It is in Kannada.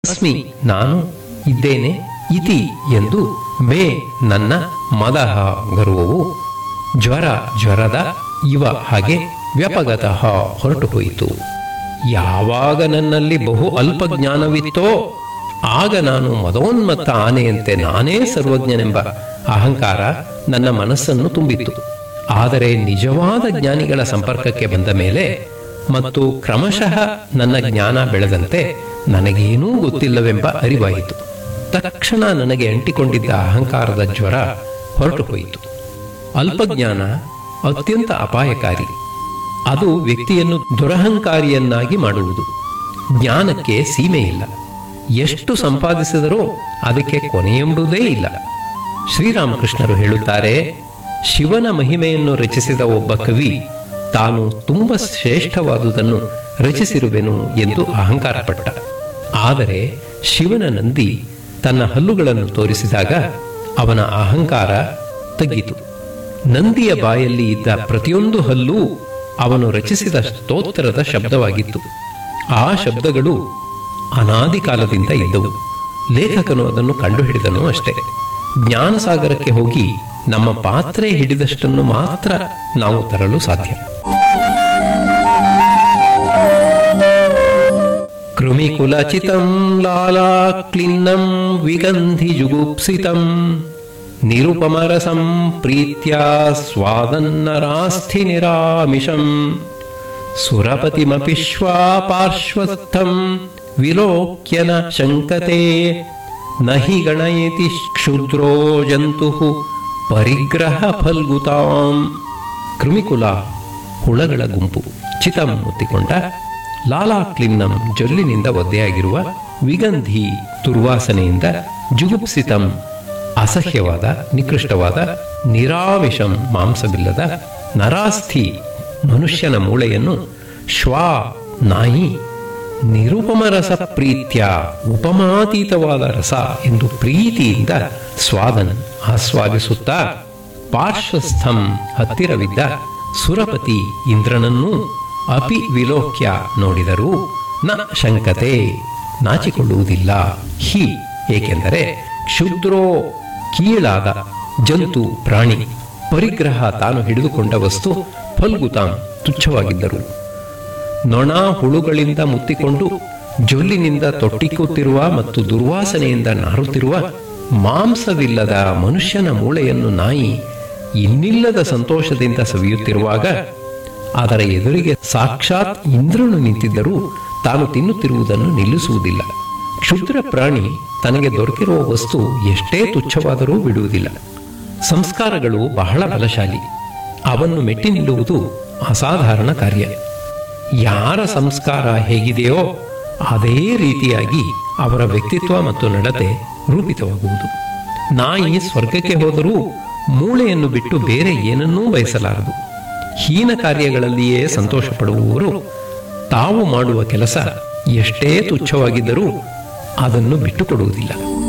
ಅಸ್ಮಿ ನಾನು ಇದ್ದೇನೆ ಇತಿ ಎಂದು ಮೇ ನನ್ನ ಮದಃ ಗರ್ವವು ಜ್ವರ ಜ್ವರದ ಇವ ಹಾಗೆ ವ್ಯಪಗತಃ ಹೊರಟು ಹೋಯಿತು. ಯಾವಾಗ ನನ್ನಲ್ಲಿ ಬಹು ಅಲ್ಪ ಜ್ಞಾನವಿತ್ತೋ ಆಗ ನಾನು ಮದೋನ್ಮತ್ತ ಆನೆಯಂತೆ ನಾನೇ ಸರ್ವಜ್ಞನೆಂಬ ಅಹಂಕಾರ ನನ್ನ ಮನಸ್ಸನ್ನು ತುಂಬಿತ್ತು. ಆದರೆ ನಿಜವಾದ ಜ್ಞಾನಿಗಳ ಸಂಪರ್ಕಕ್ಕೆ ಬಂದ ಮೇಲೆ ಮತ್ತು ಕ್ರಮಶಃ ನನ್ನ ಜ್ಞಾನ ಬೆಳೆದಂತೆ ನನಗೇನೂ ಗೊತ್ತಿಲ್ಲವೆಂಬ ಅರಿವಾಯಿತು. ತಕ್ಷಣ ನನಗೆ ಅಂಟಿಕೊಂಡಿದ್ದ ಅಹಂಕಾರದ ಜ್ವರ ಹೊರಟು ಹೋಯಿತು. ಅಲ್ಪಜ್ಞಾನ ಅತ್ಯಂತ ಅಪಾಯಕಾರಿ. ಅದು ವ್ಯಕ್ತಿಯನ್ನು ದುರಹಂಕಾರಿಯನ್ನಾಗಿ ಮಾಡುವುದು. ಜ್ಞಾನಕ್ಕೆ ಸೀಮೆ ಇಲ್ಲ. ಎಷ್ಟು ಸಂಪಾದಿಸಿದರೂ ಅದಕ್ಕೆ ಕೊನೆಯೆಂಬುದೇ ಇಲ್ಲ. ಶ್ರೀರಾಮಕೃಷ್ಣರು ಹೇಳುತ್ತಾರೆ, ಶಿವನ ಮಹಿಮೆಯನ್ನು ರಚಿಸಿದ ಒಬ್ಬ ಕವಿ ತಾನು ತುಂಬ ಶ್ರೇಷ್ಠವಾದುದನ್ನು ರಚಿಸಿರುವೆನು ಎಂದು ಅಹಂಕಾರಪಟ್ಟ. ಆದರೆ ಶಿವನ ನಂದಿ ತನ್ನ ಹಲ್ಲುಗಳನ್ನು ತೋರಿಸಿದಾಗ ಅವನ ಅಹಂಕಾರ ತಗ್ಗಿತು. ನಂದಿಯ ಬಾಯಲ್ಲಿ ಇದ್ದ ಪ್ರತಿಯೊಂದು ಹಲ್ಲೂ ಅವನು ರಚಿಸಿದ ಸ್ತೋತ್ರದ ಶಬ್ದವಾಗಿತ್ತು. ಆ ಶಬ್ದಗಳು ಅನಾದಿ ಕಾಲದಿಂದ ಇದ್ದವು. ಲೇಖಕನು ಅದನ್ನು ಕಂಡುಹಿಡಿದನು ಅಷ್ಟೇ. ಜ್ಞಾನಸಾಗರಕ್ಕೆ ಹೋಗಿ ನಮ್ಮ ಪಾತ್ರೆ ಹಿಡಿದಷ್ಟನ್ನು ಮಾತ್ರ ನಾವು ತರಲು ಸಾಧ್ಯ. ಕೃಮಿಕುಲಚಿತಂ ಲಾಲಾಕ್ಲಿನ್ನಂ ವಿಗಂಧಿ ಜುಗುಪ್ಸಿತಂ ನಿರುಪಮರಸಂ ಪ್ರೀತ್ಯಾ ಸ್ವಾದನ್ನರಾಸ್ಥಿ ನಿರಾಮಿಷಂ ಸುರಪತಿಮಪಿಶ್ವಾ ಪಾರ್ಶ್ವಸ್ಥಂ ವಿಲೋಕ್ಯನ ಶಂಕತೆ ನಹಿ ಗಣಯತಿ ಕ್ಷುದ್ರೋ ಜಂತುಃ ಪರಿಗ್ರಹ ಫಲ್ಗುತಾಂ. ಕೃಮಿಕುಲ ಹುಳಗಳ ಗುಂಪು. ಚಿತಂ ಮುತ್ತಿಕೊಂಡ, ಲಾಲಾಕ್ಲಿನ್ನಂ ಜೊಲ್ಲಿನಿಂದ ಒದ್ದೆಯಾಗಿರುವ, ವಿಗಂಧಿ ದುರ್ವಾಸನೆಯಿಂದ, ಜುಗುಪ್ಸಿತಂ ಅಸಹ್ಯವಾದ ನಿಕೃಷ್ಟವಾದ, ನಿರಾಮಿಷಂ ಮಾಂಸವಿಲ್ಲದ, ನರಾಸ್ಥಿ ಮನುಷ್ಯನ ಮೂಳೆಯನ್ನು, ಶ್ವಾ ನಾಯಿ, ನಿರುಪಮ ರಸ ಪ್ರೀತ್ಯ ಉಪಮಾತೀತವಾದ ರಸ ಎಂದು ಪ್ರೀತಿಯಿಂದ ಸ್ವಾದನ್ ಆಸ್ವಾದಿಸುತ್ತಾ, ಪಾರ್ಶ್ವಸ್ಥಂ ಹತ್ತಿರವಿದ್ದ, ಸುರಪತಿ ಇಂದ್ರನನ್ನೂ ಅಪಿ ವಿಲೋಕ್ಯ ನೋಡಿದರೂ ನ ಶಂಕತೆ ನಾಚಿಕೊಳ್ಳುವುದಿಲ್ಲ. ಹಿ ಏಕೆಂದರೆ ಕ್ಷುದ್ರೋ ಕೀಳಾದ ಜಂತು ಪ್ರಾಣಿ, ಪರಿಗ್ರಹ ತಾನು ಹಿಡಿದುಕೊಂಡ ವಸ್ತು, ಫಲ್ಗುತಾಂ ತುಚ್ಛವಾಗಿದ್ದರು. ನೊಣ ಹುಳುಗಳಿಂದ ಮುತ್ತಿಕೊಂಡು ಜೊಲ್ಲಿನಿಂದ ತೊಟ್ಟಿಕ್ಕುತ್ತಿರುವ ಮತ್ತು ದುರ್ವಾಸನೆಯಿಂದ ನಾರುತ್ತಿರುವ ಮಾಂಸವಿಲ್ಲದ ಮನುಷ್ಯನ ಮೂಳೆಯನ್ನು ನಾಯಿ ಇನ್ನಿಲ್ಲದ ಸಂತೋಷದಿಂದ ಸವಿಯುತ್ತಿರುವಾಗ ಅದರ ಎದುರಿಗೆ ಸಾಕ್ಷಾತ್ ಇಂದ್ರನು ನಿಂತಿದ್ದರೂ ತಾನು ತಿನ್ನುತ್ತಿರುವುದನ್ನು ನಿಲ್ಲಿಸುವುದಿಲ್ಲ. ಕ್ಷುದ್ರ ಪ್ರಾಣಿ ತನಗೆ ದೊರಕಿರುವ ವಸ್ತು ಎಷ್ಟೇ ತುಚ್ಛವಾದರೂ ಬಿಡುವುದಿಲ್ಲ. ಸಂಸ್ಕಾರಗಳು ಬಹಳ ಬಲಶಾಲಿ. ಅವನ್ನು ಮೆಟ್ಟಿ ನಿಲ್ಲುವುದು ಅಸಾಧಾರಣ ಕಾರ್ಯ. ಯಾರ ಸಂಸ್ಕಾರ ಹೇಗಿದೆಯೋ ಅದೇ ರೀತಿಯಾಗಿ ಅವರ ವ್ಯಕ್ತಿತ್ವ ಮತ್ತು ನಡತೆ ರೂಪಿತವಾಗುವುದು. ನಾಯಿ ಸ್ವರ್ಗಕ್ಕೆ ಹೋದರೂ ಮೂಳೆಯನ್ನು ಬಿಟ್ಟು ಬೇರೆ ಏನನ್ನೂ ಬಯಸಲಾರದು. ಹೀನ ಕಾರ್ಯಗಳಲ್ಲಿಯೇ ಸಂತೋಷ ಪಡುವವರು ತಾವು ಮಾಡುವ ಕೆಲಸ ಎಷ್ಟೇ ತುಚ್ಛವಾಗಿದ್ದರೂ ಅದನ್ನು ಬಿಟ್ಟುಕೊಡುವುದಿಲ್ಲ.